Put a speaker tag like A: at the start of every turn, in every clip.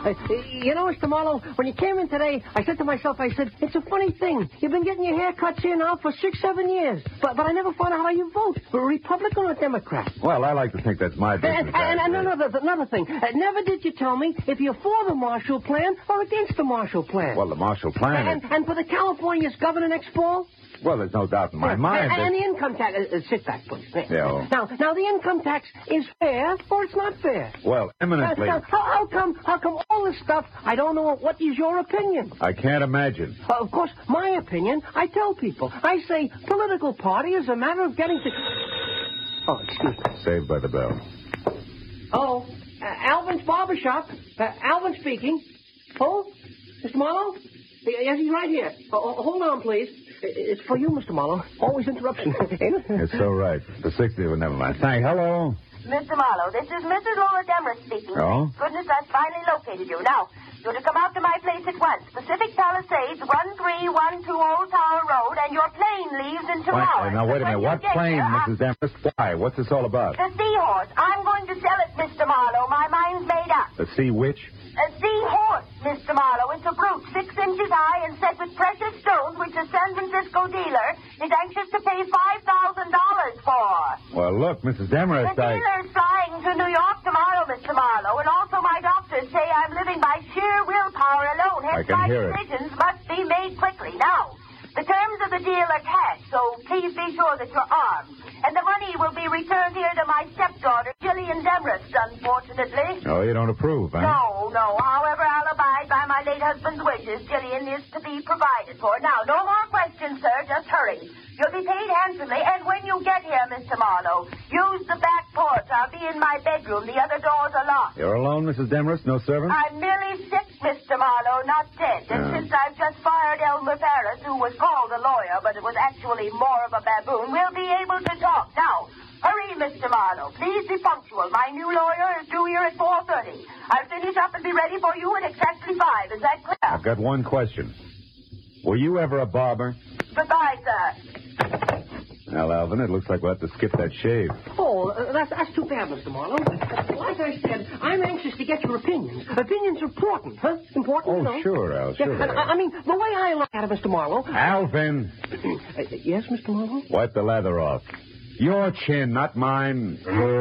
A: You know, Mr. Marlowe, when you came in today, I said to myself, it's a funny thing. You've been getting your haircuts here now for 6-7 years. But I never found out how you vote. Republican or Democrat?
B: Well, I like to think that's my business.
A: And another thing. Never did you tell me if you're for the Marshall Plan or against the Marshall Plan.
B: Well, the Marshall Plan
A: And for the California's governor next fall?
B: Well, there's no doubt in my mind.
A: And the income tax... sit back, please.
B: Yeah.
A: Now, the income tax is fair or it's not fair?
B: Well, eminently...
A: How come all this stuff, I don't know what is your opinion?
B: I can't imagine.
A: Of course, my opinion, I tell people. I say political party is a matter of getting to... Oh, excuse me.
B: Saved by the bell.
A: Oh, Alvin's Barbershop. Alvin speaking. Oh, Mr. Marlowe? Yes, he's right here. Hold on, please. It's for you, Mr. Marlowe. Always interruption.
B: It's so right. The 60th, well, never mind. Hello?
C: Mr. Marlowe, this is Mrs. Laura Demarest speaking.
B: Oh?
C: Goodness, I've finally located you. Now, you're to come out to my place at once. Pacific Palisades, 1312 Old Tower Road, and your plane leaves in 2 hours.
B: Now, wait a minute. What plane, Mrs. Demarest? Why? What's this all about?
C: The Seahorse. I'm going to sell it, Mr. Marlowe. My mind's made up.
B: The Sea Witch?
C: A Seahorse, Mr. Marlowe. It's a brute 6 inches high and set with precious stones, which a San Francisco dealer is anxious to pay $5,000 for.
B: Well, look, Mrs. Demarest,
C: The dealer's flying to New York tomorrow, Mr. Marlowe, and also my doctors say I'm living by sheer willpower alone. Hence, my decisions must be made quickly. Now, the terms of the deal are cash, so please be sure that you're armed. And the money will be returned here to my stepdaughter, Gillian Demarest, unfortunately.
B: Oh, you don't approve, huh?
C: No. However, I'll abide by my late husband's wishes. Gillian is to be provided for. Now, no more questions, sir. Just hurry. You'll be paid handsomely, and when you get here, Mr. Marlowe, use the back porch. I'll be in my bedroom. The other doors are locked.
B: You're alone, Mrs. Demarest? No servant?
C: I'm merely sick, Mr. Marlowe, not dead. And since I've just fired Elmer Ferris, who was called a lawyer, but it was actually more of a baboon, we'll be able to talk. Now, hurry, Mr. Marlowe. Please be punctual. My new lawyer is due here at 4:30. I'll finish up and be ready for you at exactly 5. Is that clear?
B: I've got one question. Were you ever a barber?
C: Goodbye, sir.
B: Well, Alvin, it looks like we'll have to skip that shave.
A: Oh, that's too bad, Mr. Marlowe. Like I said, I'm anxious to get your opinions. Opinions are important, huh? Important,
B: Oh,
A: you know?
B: sure, Al, sure.
A: Yeah, I mean, the way I look at it, Mr. Marlowe...
B: Alvin!
A: Yes, Mr. Marlowe?
B: Wipe the lather off. Your chin, not mine.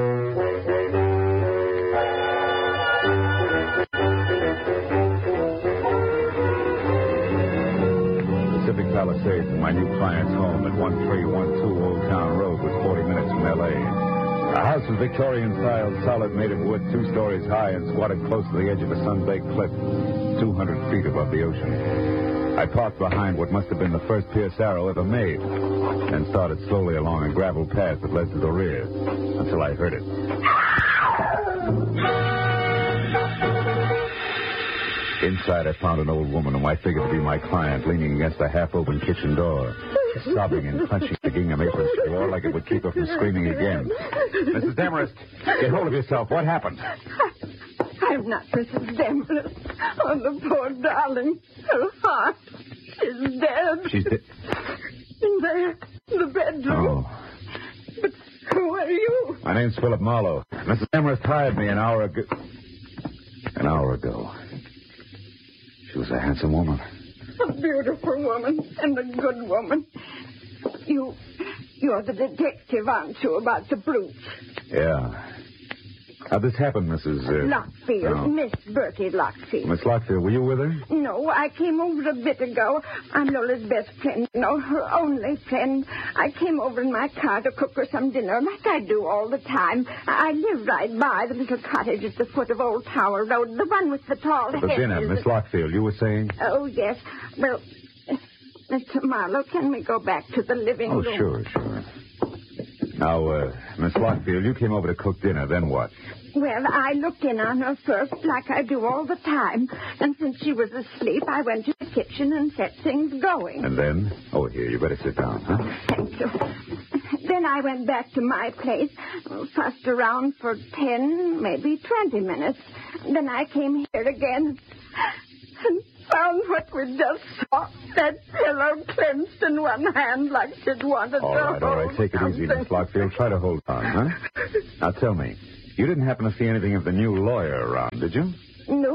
B: Pacific Palisades and my new client's home at 1312 Old Town Road was 40 minutes from L.A. The house was Victorian-style, solid, made of wood, 2 stories high, and squatted close to the edge of a sun-baked cliff, 200 feet above the ocean. I parked behind what must have been the first Pierce Arrow ever made, and started slowly along a gravel path that led to the rear, until I heard it. Inside, I found an old woman whom I figured to be my client, leaning against a half-open kitchen door, sobbing and clenching the gingham apron floor like it would keep her from screaming again. Mrs. Demarest, get hold of yourself. What happened?
D: I'm not Mrs. Demarest. Oh, the poor darling. Her heart. She's dead.
B: She's dead?
D: In there, in the bedroom.
B: Oh.
D: But who are you?
B: My name's Philip Marlowe. Mrs. Demarest hired me an hour ago. She was a handsome woman.
D: A beautiful woman and a good woman. You're the detective, aren't you, about the brutes?
B: Yeah. How'd this happen, Mrs.
D: Lockfield.
B: No.
D: Miss Bertie Lockfield.
B: Miss Lockfield, were you with her?
D: No, I came over a bit ago. I'm Lola's best friend, her only friend. I came over in my car to cook her some dinner, like I do all the time. I live right by the little cottage at the foot of Old Tower Road, the one with the tall
B: The dinner, Miss Lockfield, you were saying?
D: Oh, yes. Well, Mr. Marlowe, can we go back to the living room?
B: Oh, sure. Now, Miss Lockfield, you came over to cook dinner, then what?
D: Well, I looked in on her first, like I do all the time. And since she was asleep, I went to the kitchen and set things going.
B: And then? Oh, here, you better sit down, huh?
D: Thank you. Then I went back to my place, fussed around for 10, maybe 20 minutes. Then I came here again and found what we just saw. That pillow clenched in one hand like she'd wanted to hold.
B: All right. Take it easy, Miss Lockfield. Try to hold on, huh? Now, tell me, you didn't happen to see anything of the new lawyer around, did you?
D: No,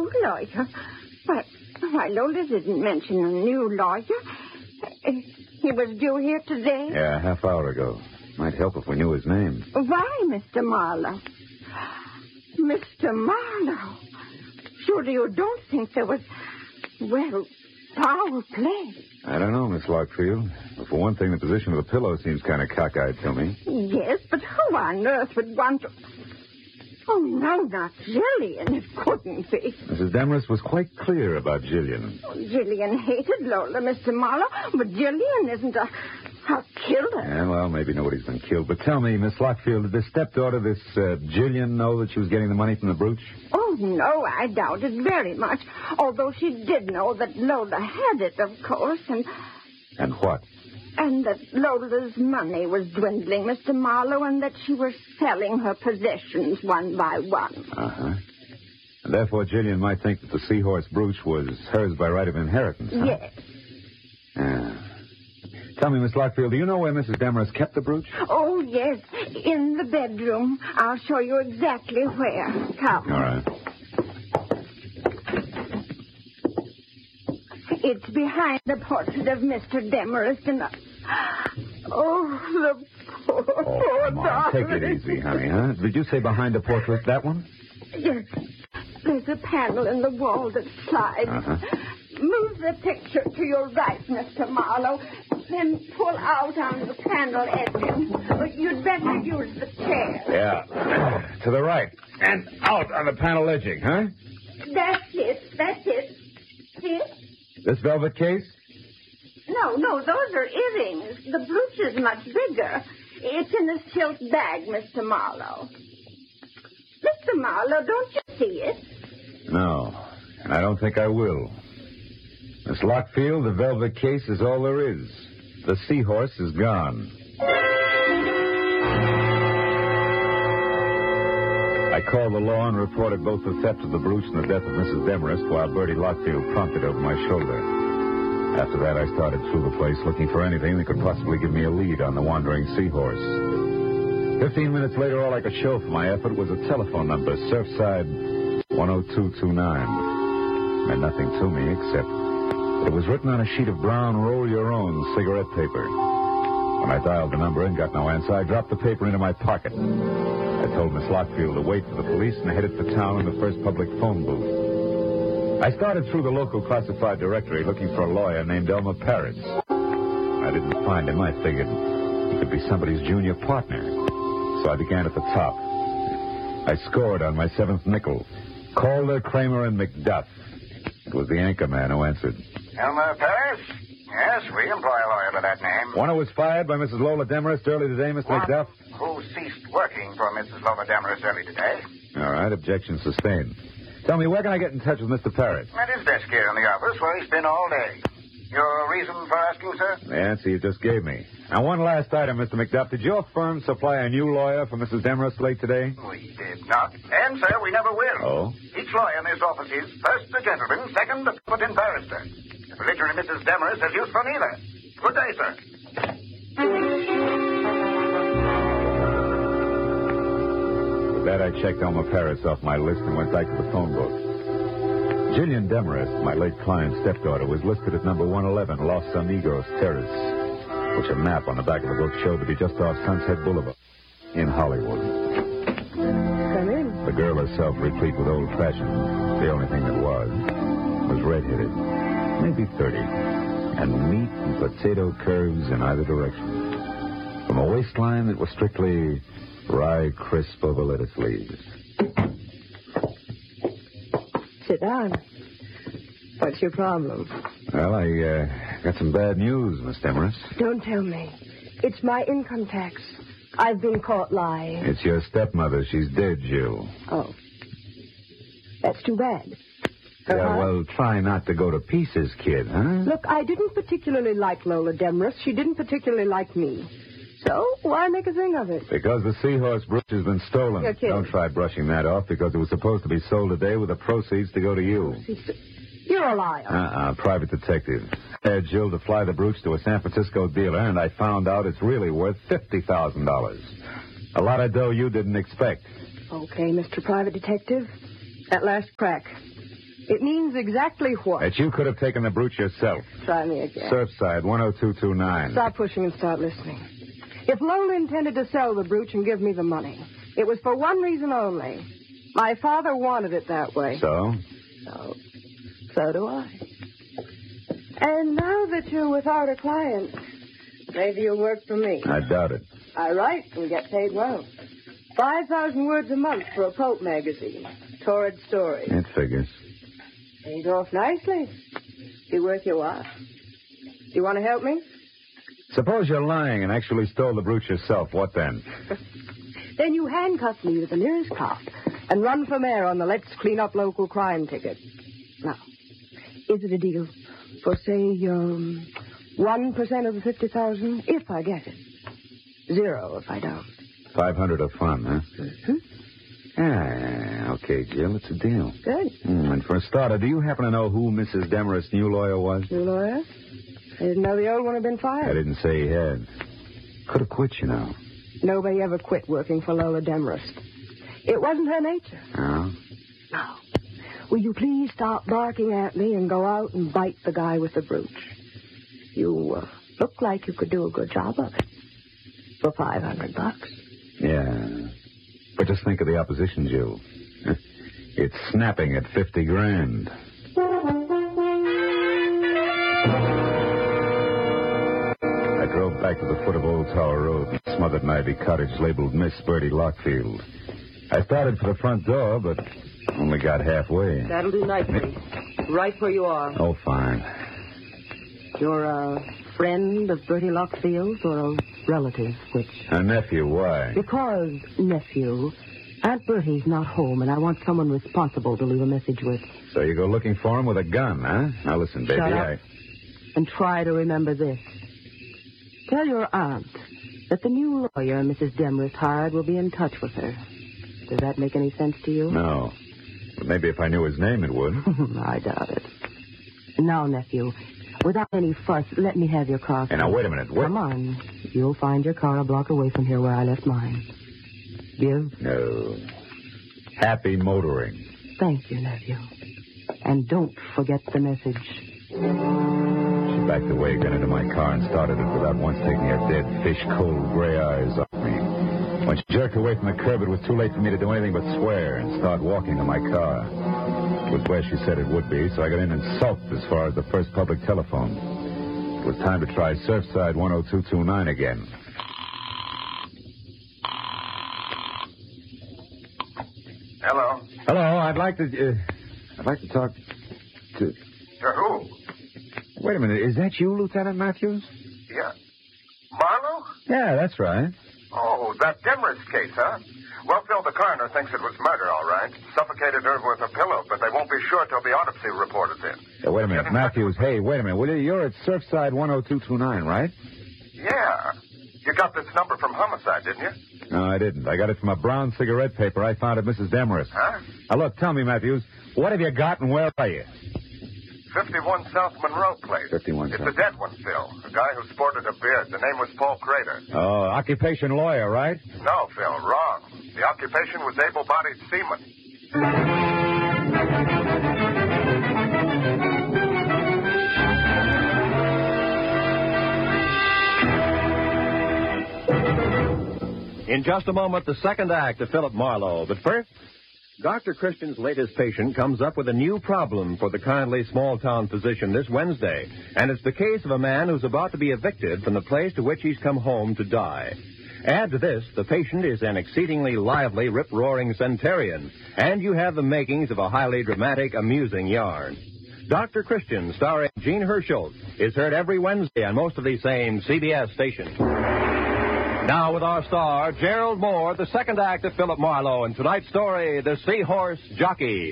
D: new lawyer? Why, Lola didn't mention a new lawyer. He was due here today?
B: Yeah, a half hour ago. Might help if we knew his name.
D: Why, Mr. Marlowe? Mr. Marlowe? Surely you don't think there was, well, foul play?
B: I don't know, Miss Lockfield. But for one thing, the position of the pillow seems kind of cockeyed to me.
D: Yes, but who on earth would want to... Oh, no, not Jillian. It couldn't be.
B: Mrs. Demarest was quite clear about Jillian.
D: Oh, Jillian hated Lola, Mr. Marlowe, but Jillian isn't a killer.
B: Yeah, well, maybe nobody's been killed. But tell me, Miss Lockfield, did this stepdaughter, this Jillian, know that she was getting the money from the brooch?
D: Oh, no, I doubt it very much. Although she did know that Lola had it, of course,
B: And what?
D: And that Lola's money was dwindling, Mr. Marlowe, and that she was selling her possessions one by one.
B: Uh-huh. And therefore, Jillian might think that the seahorse brooch was hers by right of inheritance, huh?
D: Yes.
B: Yeah. Tell me, Miss Lockfield, do you know where Mrs. Demarest kept the brooch?
D: Oh, yes, in the bedroom. I'll show you exactly where. Come.
B: All right.
D: It's behind the portrait of Mr. Demarest and... Oh, the poor
B: Come on, take it easy, honey, huh? Did you say behind the portrait, that one?
D: Yes. There's a panel in the wall that slides.
B: Uh-huh.
D: Move the picture to your right, Mr. Marlowe. Then pull out on the panel edging. You'd better use the chair.
B: Yeah. To the right. And out on the panel edging, huh?
D: That's it. See?
B: This velvet case?
D: No, those are earrings. The brooch is much bigger. It's in a silk bag, Mr. Marlowe. Mr. Marlowe, don't you see it?
B: No, and I don't think I will. Miss Lockfield, the velvet case is all there is. The seahorse is gone. I called the law and reported both the theft of the brooch and the death of Mrs. Demarest while Bertie Lockfield prompted over my shoulder. After that, I started through the place looking for anything that could possibly give me a lead on the wandering seahorse. 15 minutes later, all I could show for my effort was a telephone number, Surfside 10229. Meant nothing to me except that it was written on a sheet of brown roll-your-own cigarette paper. When I dialed the number and got no answer, I dropped the paper into my pocket. I told Miss Lockfield to wait for the police and headed for town in the first public phone booth. I started through the local classified directory looking for a lawyer named Elmer Paris. I didn't find him. I figured he could be somebody's junior partner. So I began at the top. I scored on my seventh nickel. Calder, Kramer, and McDuff. It was the anchor man who answered.
E: Elmer Paris? Yes, we employ a lawyer by that name.
B: One who was fired by Mrs. Lola Demarest early today, Mr. McDuff?
E: Who ceased working for Mrs. Lola Demarest early today.
B: All right, objection sustained. Tell me, where can I get in touch with Mr. Paris?
E: At his desk here in the office where he's been all day. Your reason for asking, sir?
B: The answer you just gave me. Now, one last item, Mr. McDuff. Did your firm supply a new lawyer for Mrs. Demarest late today?
E: We did not. And, sir, we never will.
B: Oh?
E: Each lawyer in this office is, first, a gentleman, second, a put-in barrister. The belligerent Mrs. Demarest has use for neither. Good day, sir.
B: With that, I checked Elmer Paris off my list and went back to the phone book. Jillian Demarest, my late client's stepdaughter, was listed at number 111 Los Amigos Terrace, which a map on the back of the book showed to be just off Sunset Boulevard in Hollywood.
A: Come in.
B: The girl herself, replete with old-fashioned, the only thing that was red-headed, maybe 30, and neat and potato curves in either direction. From a waistline that was strictly rye crisp over lettuce leaves.
A: Sit down. What's your problem?
B: Well, I got some bad news, Miss Demarest.
A: Don't tell me. It's my income tax. I've been caught lying.
B: It's your stepmother. She's dead, Jill.
A: Oh. That's too bad.
B: Yeah, well, try not to go to pieces, kid, huh?
A: Look, I didn't particularly like Lola Demarest. She didn't particularly like me. So, why make a thing of it?
B: Because the seahorse brooch has been stolen.
A: You're kidding.
B: Don't try brushing that off, because it was supposed to be sold today with the proceeds to go to you.
A: You're a liar.
B: Private detective. I had Jill to fly the brooch to a San Francisco dealer, and I found out it's really worth $50,000. A lot of dough you didn't expect.
A: Okay, Mr. Private Detective. That last crack.
F: It means exactly what?
B: That you could have taken the brooch yourself.
F: Try me again.
B: Surfside, 10229.
F: Stop pushing and start listening. If Lola intended to sell the brooch and give me the money, it was for one reason only. My father wanted it that way.
B: So?
F: So do I. And now that you're without a client, maybe you'll work for me.
B: I doubt it.
F: I write and get paid well. 5,000 words a month for a pulp magazine. Torrid story.
B: It figures.
F: Pays off nicely. Be worth your while. You want to help me?
B: Suppose you're lying and actually stole the brooch yourself. What then?
F: Then you handcuff me to the nearest cop and run for mayor on the Let's Clean Up Local Crime ticket. Now, is it a deal for, say, 1% of the 50,000 if I get it? 0 if I don't.
B: 500 of fun, huh?
F: Mm-hmm.
B: Okay, Jill, it's a deal.
F: Good.
B: And for a starter, do you happen to know who Mrs. Demarest's new lawyer was?
F: New lawyer? I didn't know the old one had been fired.
B: I didn't say he had. Could have quit, you know.
F: Nobody ever quit working for Lola Demarest. It wasn't her nature.
B: Oh?
F: No. Will you please stop barking at me and go out and bite the guy with the brooch? You look like you could do a good job of it. For $500.
B: Yeah. But just think of the opposition, Jill. It's snapping at 50 grand. I drove back to the foot of Old Tower Road and smothered an ivy cottage labeled Miss Bertie Lockfield. I started for the front door, but only got halfway.
F: That'll do nicely. Right where you are.
B: Oh, fine.
F: You're a friend of Bertie Lockfield's or a relative? Which?
B: A nephew. Why?
F: Because, nephew, Aunt Bertie's not home, and I want someone responsible to leave a message with.
B: So you go looking for him with a gun, huh? Now listen, baby,
F: Shut up. And try to remember this. Tell your aunt that the new lawyer Mrs. Demarest hired will be in touch with her. Does that make any sense to you?
B: No. But maybe if I knew his name, it would.
F: I doubt it. Now, nephew, without any fuss, let me have your car.
B: Hey, now, wait a minute.
F: Come on. You'll find your car a block away from here where I left mine. Give?
B: No. Happy motoring.
F: Thank you, nephew. And don't forget the message.
B: She backed away, got into my car, and started it without once taking her dead, fish-cold gray eyes off me. When she jerked away from the curb, it was too late for me to do anything but swear and start walking to my car. It was where she said it would be, so I got in and sulked as far as the first public telephone. It was time to try Surfside 10229 again.
E: Hello.
B: Hello, I'd like to talk to...
E: To who?
B: Wait a minute, is that you, Lieutenant Matthews?
E: Yeah. Marlowe?
B: Yeah, that's right.
E: Oh, that Demarest case, huh? Well, Phil, the coroner thinks it was murder, all right. Suffocated her with a pillow, but they won't be sure till the autopsy report is in.
B: Yeah, wait a minute, Matthews. Hey, wait a minute. Will you? You're at Surfside 10229, right?
E: Yeah. You got this number from Homicide, didn't you?
B: No, I didn't. I got it from a brown cigarette paper I found at Mrs. Demarest.
E: Huh?
B: Now, look, tell me, Matthews, what have you got and where are you?
E: 51 South Monroe Place.
B: 51
E: It's
B: South.
E: a dead one, Phil. A guy who sported a beard. The name was Paul Crater.
B: Oh, occupation lawyer, right?
E: No, Phil, wrong. The occupation was able-bodied seaman.
G: In just a moment, the second act of Philip Marlowe. But first, Dr. Christian's latest patient comes up with a new problem for the kindly small-town physician this Wednesday. And it's the case of a man who's about to be evicted from the place to which he's come home to die. Add to this, the patient is an exceedingly lively, rip-roaring centurion. And you have the makings of a highly dramatic, amusing yarn. Dr. Christian, starring Gene Herschel, is heard every Wednesday on most of these same CBS stations. Now with our star, Gerald Moore, the second act of Philip Marlowe, and tonight's story, The Seahorse Jockey.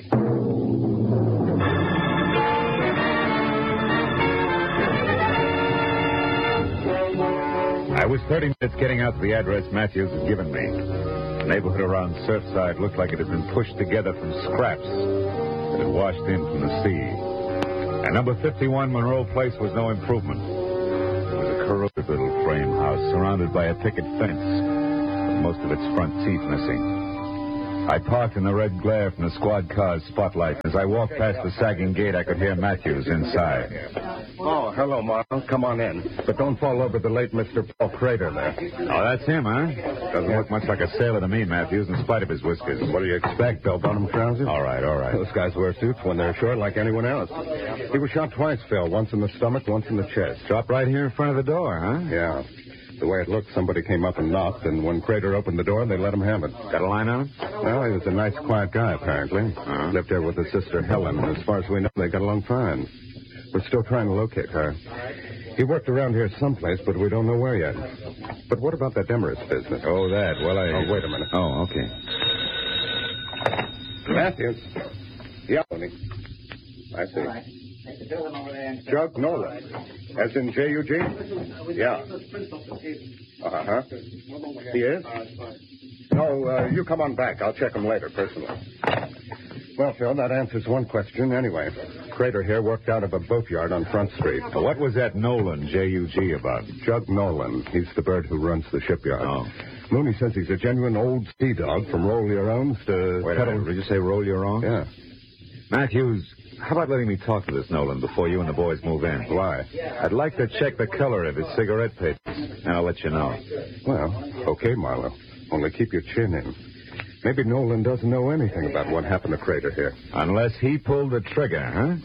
B: I was 30 minutes getting out to the address Matthews had given me. The neighborhood around Surfside looked like it had been pushed together from scraps that had washed in from the sea. And number 51 Monroe Place was no improvement. It was a corroded little frame house surrounded by a picket fence, with most of its front teeth missing. I parked in the red glare from the squad car's spotlight. As I walked past the sagging gate, I could hear Matthews inside.
H: Oh, hello, Marlon. Come on in. But don't fall over the late Mr. Paul Crater there.
B: Oh, that's him, huh? Doesn't look much like a sailor to me, Matthews, in spite of his whiskers.
H: What do you expect, bell-bottom trousers?
B: All right.
H: Those guys wear suits when they're short like anyone else. He was shot twice, Phil. Once in the stomach, once in the chest.
B: Shot right here in front of the door, huh?
H: Yeah. The way it looked, somebody came up and knocked, and when Crater opened the door, they let him have it.
B: Got a line on him?
H: Well, he was a nice, quiet guy, apparently. Lived there with his sister, Helen, and as far as we know, they got along fine. We're still trying to locate her. He worked around here someplace, but we don't know where yet. But what about that Demarest business?
B: Oh, that. Well,
H: Oh, wait a minute.
B: Oh, okay.
H: Matthews. Yeah, Tony. I see. Jug Nolan. As in J-U-G? Yeah. Uh-huh. He is? No, you come on back. I'll check him later, personally. Well, Phil, that answers one question anyway. Crater here worked out of a boatyard on Front Street.
B: What was that Nolan, J-U-G, about?
H: Jug Nolan. He's the bird who runs the shipyard.
B: Oh.
H: Mooney says he's a genuine old sea dog from Roll Your Owns to...
B: Wait a minute. Did you say Roll Your Own?
H: Yeah.
B: Matthews, how about letting me talk to this Nolan before you and the boys move in?
H: Why?
B: I'd like to check the color of his cigarette papers, and I'll let you know.
H: Well, okay, Marlowe. Only keep your chin in. Maybe Nolan doesn't know anything about what happened to Crater here.
B: Unless he pulled the trigger, huh?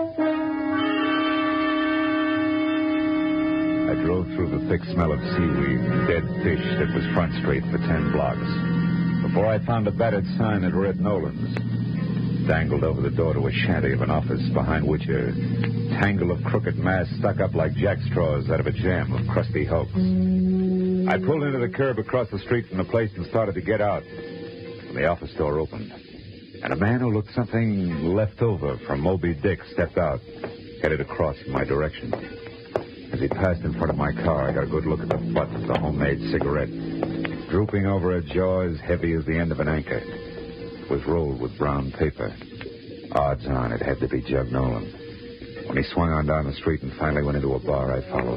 B: I drove through the thick smell of seaweed and dead fish that was Front Street for 10 blocks before I found a battered sign that read Nolan's. Dangled over the door to a shanty of an office behind which a tangle of crooked masts stuck up like jackstraws out of a jam of crusty hulks. I pulled into the curb across the street from the place and started to get out when the office door opened. And a man who looked something left over from Moby Dick stepped out, headed across in my direction. As he passed in front of my car, I got a good look at the butt of the homemade cigarette. Drooping over a jaw as heavy as the end of an anchor. Was rolled with brown paper. Odds on it had to be Jug Nolan. When he swung on down the street and finally went into a bar, I followed.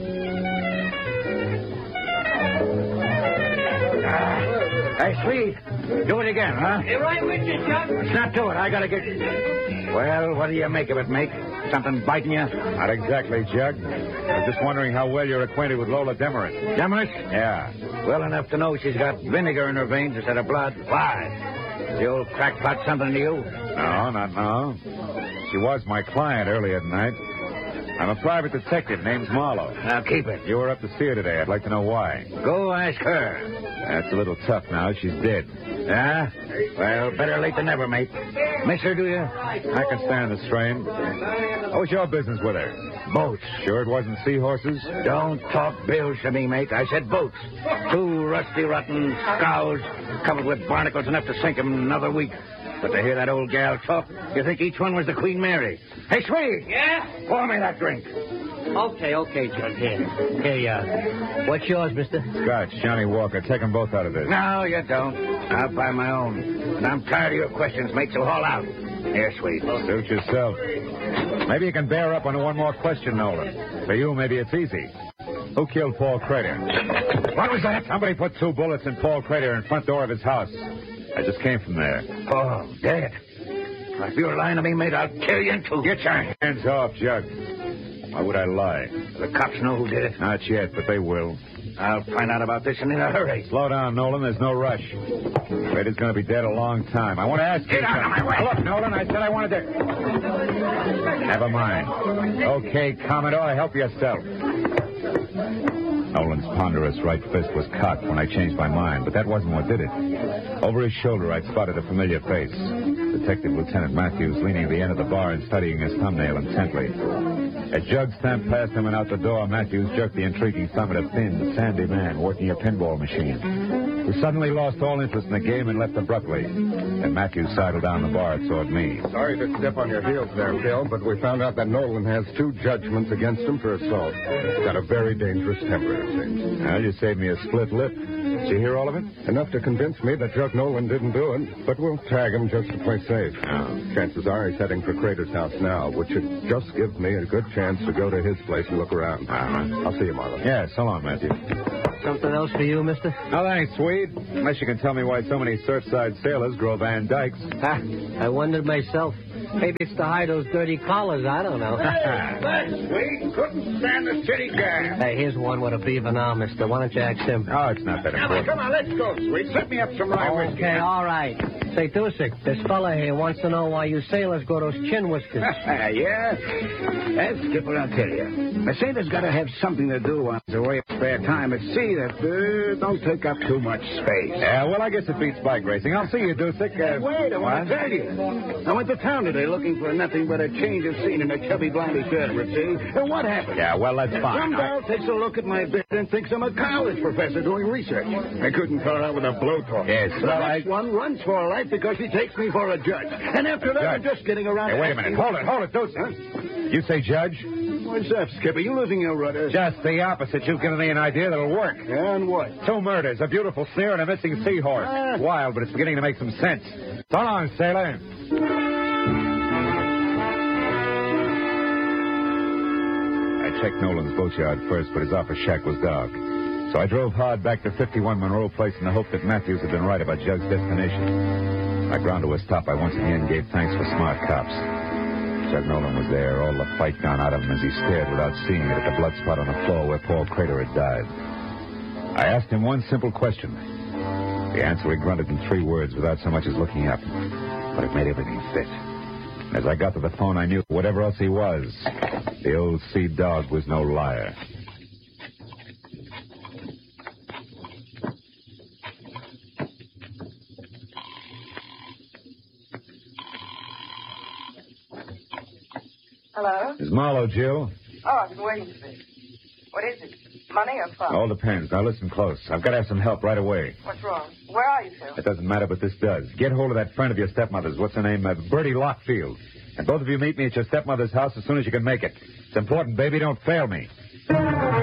I: Hey, Sweet. Do it again, huh?
A: You're right with you, Jug.
I: Let's not do it. I gotta get... Well, what do you make of it, mate? Something biting you?
B: Not exactly, Jug. I was just wondering how well you're acquainted with Lola Demarest.
I: Demarest?
B: Yeah.
I: Well enough to know she's got vinegar in her veins instead of blood. Why? The old crackpot something to you?
B: No, not now. She was my client earlier tonight. I'm a private detective. Name's Marlowe.
I: Now, keep it.
B: You were up to see her today. I'd like to know why.
I: Go ask her.
B: That's a little tough now. She's dead.
I: Yeah? Well, better late than never, mate. Miss her, do you?
B: I can stand the strain. What was your business with her?
I: Boats.
B: Sure it wasn't seahorses?
I: Don't talk bills to me, mate. I said boats. 2 rusty, rotten scows covered with barnacles enough to sink 'em in another week. But to hear that old gal talk, you think each one was the Queen Mary. Hey, Sweet!
A: Yeah?
I: Pour me that drink.
A: Okay, Jug. Here. Hey, what's yours, mister?
B: Scotch, Johnny Walker. Take them both out of this.
I: No, you don't. I'll buy my own. And I'm tired of your questions, mate, so haul out. Here, Sweet.
B: Suit yourself. Maybe you can bear up on one more question, Nolan. For you, maybe it's easy. Who killed Paul Crater?
I: What was that?
B: Somebody put 2 bullets in Paul Crater in front door of his house. I just came from there.
I: Oh, dead. If you're lying to me, mate, I'll kill you in 2.
B: Get your hands off, Jug. Why would I lie?
I: The cops know who did it.
B: Not yet, but they will.
I: I'll find out about this in a hurry.
B: Slow down, Nolan. There's no rush. Crater's going to be dead a long time. I want to ask you...
I: Get out of my way!
B: Look, Nolan, I said I wanted to... Never mind. Okay, Commodore, help yourself. Nolan's ponderous right fist was cocked when I changed my mind, but that wasn't what did it. Over his shoulder, I spotted a familiar face. Detective Lieutenant Matthews leaning at the end of the bar and studying his thumbnail intently. As Jug stamped past him and out the door, Matthews jerked the intriguing thumb at a thin, sandy man working a pinball machine, who suddenly lost all interest in the game and left abruptly. Then Matthews sidled down the bar toward me.
H: Sorry to step on your heels there, Bill, but we found out that Nolan has 2 judgments against him for assault. Got a very dangerous temper, it seems.
B: Well, you saved me a split lip. Did you hear all of it?
H: Enough to convince me that Jug Nolan didn't do it, but we'll tag him just to play safe.
B: Oh.
H: Chances are he's heading for Crater's house now, which should just give me a good chance to go to his place and look around.
B: Uh-huh.
H: I'll see you, Marlowe.
B: Yeah, so long, Matthew.
A: Something else for you, mister?
B: No, thanks, Swede. Unless you can tell me why so many Surfside sailors grow Van Dykes.
A: I wondered myself. Maybe it's to hide those dirty collars. I don't know.
I: Hey, Swede. Couldn't stand the city gas.
A: Hey, here's one with a beaver now, mister. Why don't you ask him?
B: Oh, it's not that important.
I: Come on, let's go, Swede. Set me up some rye whiskey.
A: Okay, all right. Say, Dusek, this fella here wants to know why you sailors grow those chin whiskers.
I: Yeah? Skipper, I'll tell you. A sailor's got to have something to do on the way of spare time at sea that don't take up too much space.
B: Yeah, well, I guess it beats bike racing. I'll see you, Dusek.
I: Wait, I want to tell you. I went to town today looking for nothing but a change of scene in a chubby, blimey shirt, see? And what happened?
B: Yeah, well, that's fine.
I: Some gal takes a look at my bed and thinks I'm a college professor doing research. I couldn't call out with a blowtorch.
B: Yes, well,
I: the next one runs for her life because she takes me for a judge. And after that, I'm just getting around...
B: Hey, wait a minute. Hold it, Dusek. Huh? You say judge?
I: What's up, Skipper? You losing your rudder?
B: Just the opposite. You've given me an idea that'll work.
I: And what?
B: 2 murders, a beautiful sneer, and a missing seahorse. Wild, but it's beginning to make some sense. So long, sailor. I checked Nolan's boatyard first, but his office shack was dark. So I drove hard back to 51 Monroe Place in the hope that Matthews had been right about Jug's destination. I ground to a stop. I once again gave thanks for smart cops. Jug Nolan was there, all the fight gone out of him as he stared without seeing it at the blood spot on the floor where Paul Crater had died. I asked him one simple question. The answer he grunted in 3 words without so much as looking up. But it made everything fit. As I got to the phone, I knew whatever else he was, the old sea dog was no liar.
C: Hello?
B: Is Marlowe, Jill?
C: Oh, I've been waiting for this. What is it? Money or fun?
B: All depends. Now listen close. I've got to have some help right away.
C: What's wrong? Where are you, Phil?
B: It doesn't matter, but this does. Get hold of that friend of your stepmother's. What's her name? Bertie Lockfield. And both of you meet me at your stepmother's house as soon as you can make it. It's important, baby. Don't fail me.